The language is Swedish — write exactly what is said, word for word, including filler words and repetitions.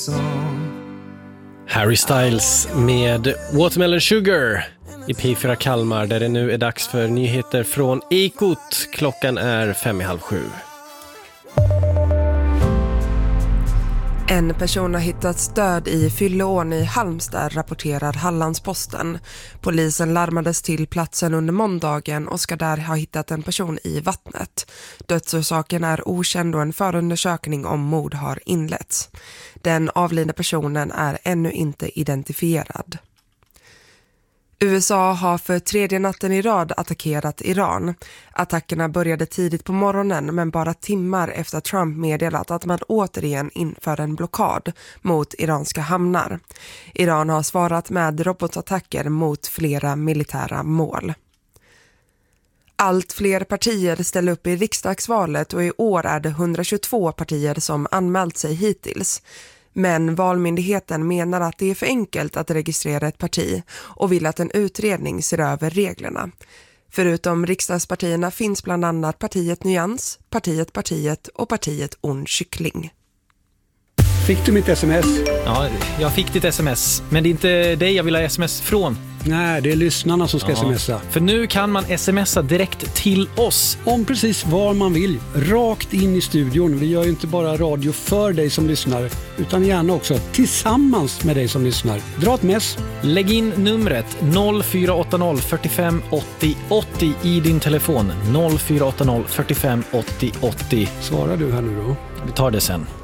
Harry Styles med Watermelon Sugar i P fyra Kalmar, där det nu är dags för nyheter från Ekot. Klockan är fem i halv sju. En person har hittats död i Fylleån i Halmstad, rapporterar Hallandsposten. Polisen larmades till platsen under måndagen och ska där ha hittat en person i vattnet. Dödsorsaken är okänd och en förundersökning om mord har inletts. Den avlidna personen är ännu inte identifierad. U S A har för tredje natten i rad attackerat Iran. Attackerna började tidigt på morgonen, men bara timmar efter att Trump meddelat att man återigen inför en blockad mot iranska hamnar. Iran har svarat med robotattacker mot flera militära mål. Allt fler partier ställer upp i riksdagsvalet och i år är det hundratjugotvå partier som anmält sig hittills. Men Valmyndigheten menar att det är för enkelt att registrera ett parti och vill att en utredning ser över reglerna. Förutom riksdagspartierna finns bland annat partiet Nyans, partiet Partiet och partiet Ond Kyckling. Fick du mitt sms? Ja, jag fick ditt sms. Men det är inte dig jag vill ha sms från. Nej, det är lyssnarna som ska ja. smsa. För nu kan man smsa direkt till oss. Om precis var man vill. Rakt in i studion. Vi gör ju inte bara radio för dig som lyssnar, utan gärna också tillsammans med dig som lyssnar. Dra ett mess. Lägg in numret noll fyra åtta noll fyrtiofem åttio åttio i din telefon. noll fyra åtta noll fyrtiofem åttio åttio. Svarar du här nu då? Vi tar det sen.